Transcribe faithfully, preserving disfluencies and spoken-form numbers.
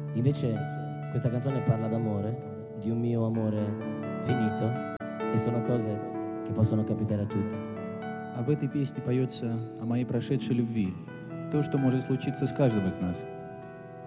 Invece questa canzone parla d'amore, di un mio amore finito, e sono cose che possono capitare a tutti. А в этой песне поется о моей прошедшей любви. То, что может случиться с каждым из нас.